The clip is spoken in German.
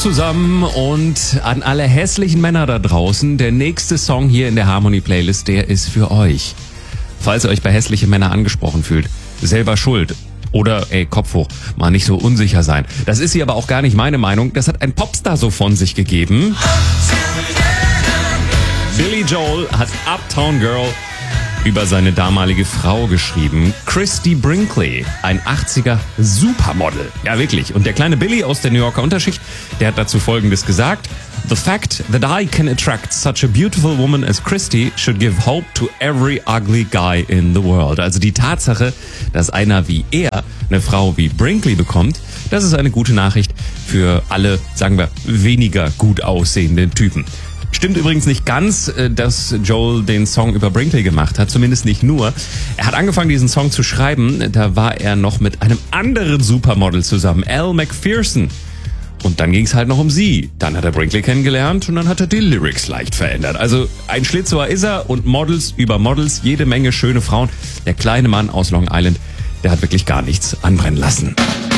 zusammen und an alle hässlichen Männer da draußen. Der nächste Song hier in der Harmony Playlist, der ist für euch. Falls ihr euch bei hässliche Männer angesprochen fühlt, selber schuld. Oder, Kopf hoch, mal nicht so unsicher sein. Das ist hier aber auch gar nicht meine Meinung. Das hat ein Popstar so von sich gegeben. Billy Joel hat Uptown Girl über seine damalige Frau geschrieben. Christy Brinkley, ein 80er Supermodel. Ja, wirklich. Und der kleine Billy aus der New Yorker Unterschicht, der hat dazu Folgendes gesagt. The fact that I can attract such a beautiful woman as Christy should give hope to every ugly guy in the world. Also die Tatsache, dass einer wie er eine Frau wie Brinkley bekommt, das ist eine gute Nachricht für alle, sagen wir, weniger gut aussehenden Typen. Stimmt übrigens nicht ganz, dass Joel den Song über Brinkley gemacht hat, zumindest nicht nur. Er hat angefangen, diesen Song zu schreiben, da war er noch mit einem anderen Supermodel zusammen, Elle Macpherson. Und dann ging es halt noch um sie. Dann hat er Brinkley kennengelernt und dann hat er die Lyrics leicht verändert. Also ein Schlitzohr ist er und Models über Models, jede Menge schöne Frauen. Der kleine Mann aus Long Island, der hat wirklich gar nichts anbrennen lassen.